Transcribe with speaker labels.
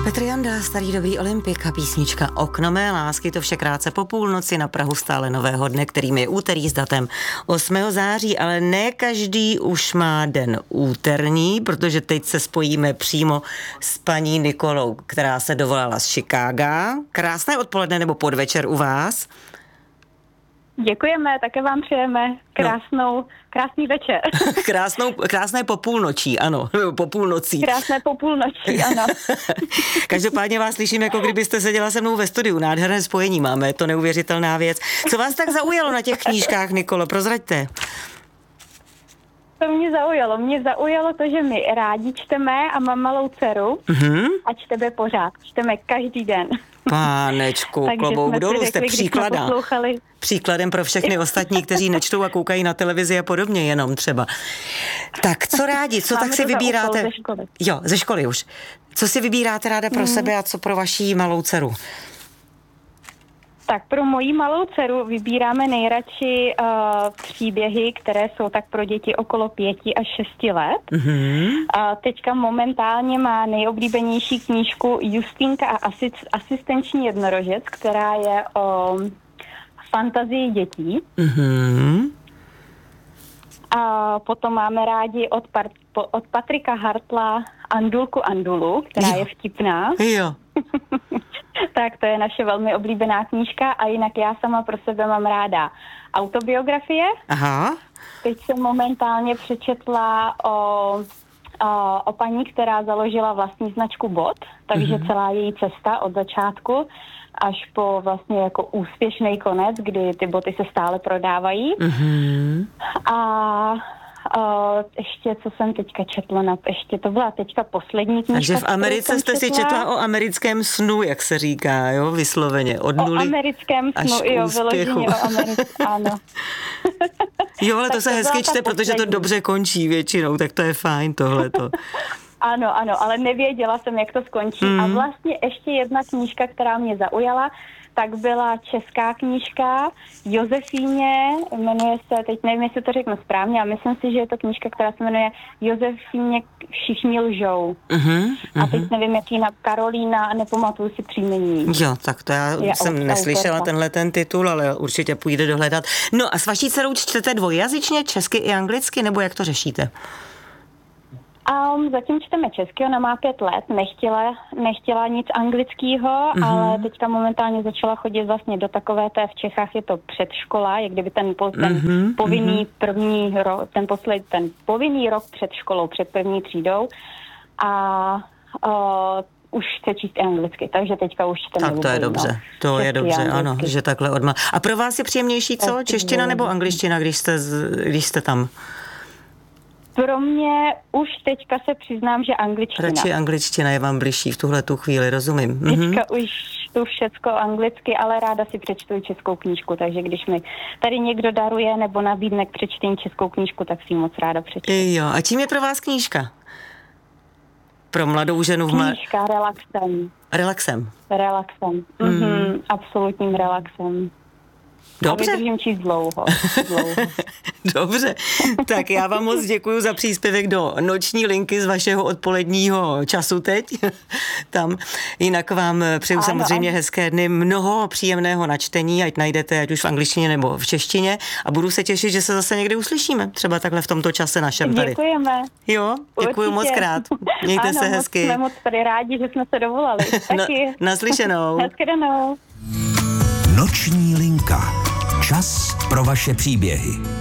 Speaker 1: Petr Janda, starý dobrý Olympik a písnička Okno mé lásky, to vše krátce po půlnoci na prahu stále nového dne, kterým je úterý s datem 8. září, ale ne každý už má den úterní, protože teď se spojíme přímo s paní Nikolou, která se dovolala z Chicaga. Krásné odpoledne nebo podvečer u vás.
Speaker 2: Děkujeme, také vám přejeme krásný večer.
Speaker 1: Krásné po půlnočí, ano, po půlnocí.
Speaker 2: Krásné po půlnočí, ano.
Speaker 1: Každopádně vás slyším, jako kdybyste seděla se mnou ve studiu. Nádherné spojení máme, je to neuvěřitelná věc. Co vás tak zaujalo na těch knížkách, Nikolo, prozraďte.
Speaker 2: To mě zaujalo. Mě zaujalo to, že my rádi čteme a mám malou dceru a čteme pořád. Čteme každý den.
Speaker 1: Pánečku, klobouk dolů, jste příkladem pro všechny ostatní, kteří nečtou a koukají na televizi a podobně, jenom třeba. Tak co rádi, co tak si vybíráte?
Speaker 2: Ze školy.
Speaker 1: Jo, ze školy už. Co si vybíráte ráda pro sebe a co pro vaši malou dceru?
Speaker 2: Tak pro moji malou dceru vybíráme nejradši příběhy, které jsou tak pro děti okolo 5 až 6 let. Teďka momentálně má nejoblíbenější knížku Justýnka a asistenční jednorožec, která je o fantazii dětí. A potom máme rádi od Patrika Hartla Andulku Andulu, která je vtipná.
Speaker 1: Jo.
Speaker 2: Tak to je naše velmi oblíbená knížka a jinak já sama pro sebe mám ráda autobiografie.
Speaker 1: Aha.
Speaker 2: Teď jsem momentálně přečetla o paní, která založila vlastní značku bot, takže celá její cesta od začátku až po vlastně jako úspěšný konec, kdy ty boty se stále prodávají. A ještě, co jsem teďka četla, to byla teďka poslední knížka.
Speaker 1: Takže v Americe jste si četla o americkém snu, jak se říká, jo, vysloveně, od nuly
Speaker 2: o americkém snu, jo, vyloženě o americkém, ano.
Speaker 1: Jo, ale to se hezky čte, protože to dobře končí většinou, tak to je fajn tohleto.
Speaker 2: Ano, ale nevěděla jsem, jak to skončí. A vlastně ještě jedna knížka, která mě zaujala, tak byla česká knížka Josefíně, jmenuje se, teď nevím, jestli to řeknu správně, a myslím si, že je to knížka, která se jmenuje Josefíně Všichni lžou. A teď nevím, jaký na Karolína, nepamatuju si příjmení.
Speaker 1: Jo, tak to já jsem neslyšela ten titul, ale určitě půjde dohledat. No a s vaší dcerou čtete dvojjazyčně, česky i anglicky, nebo jak to řešíte?
Speaker 2: Zatím čteme česky, ona má 5 let, nechtěla nic anglického, ale teďka momentálně začala chodit vlastně do takové té, v Čechách je to předškola, jak kdyby ten povinný první rok, ten povinný rok před školou, před první třídou a už chce číst anglicky, takže teďka už čteme.
Speaker 1: Tak to je dobře, ano, že takhle odmah. A pro vás je příjemnější co? Čeština nebo angličtina, když jste tam?
Speaker 2: Pro mě už teďka se přiznám, že angličtina.
Speaker 1: Radši angličtina je vám bližší v tuhletu chvíli, rozumím.
Speaker 2: Teďka už tu všecko anglicky, ale ráda si přečtu českou knížku, takže když mi tady někdo daruje nebo nabídne k přečtení českou knížku, tak si ji moc ráda přečtu.
Speaker 1: Jo, a čím je pro vás knížka? Pro mladou ženu
Speaker 2: Knížka relaxem. Relaxem. Absolutním relaxem.
Speaker 1: Dobře.
Speaker 2: A vydržím číst dlouho.
Speaker 1: Dobře, tak já vám moc děkuju za příspěvek do noční linky z vašeho odpoledního času teď. Tam jinak vám přeju samozřejmě hezké dny, mnoho příjemného načtení, ať najdete, ať už v angličtině nebo v češtině a budu se těšit, že se zase někdy uslyšíme, třeba takhle v tomto čase našem tady.
Speaker 2: Děkujeme.
Speaker 1: Jo, děkuju moc krát. Mějte se hezky.
Speaker 2: Jsme moc tady rádi, že jsme se dovolali. Taky.
Speaker 1: Naslyšenou.
Speaker 2: Hezkydanou.
Speaker 3: Noční linka. Čas pro vaše příběhy.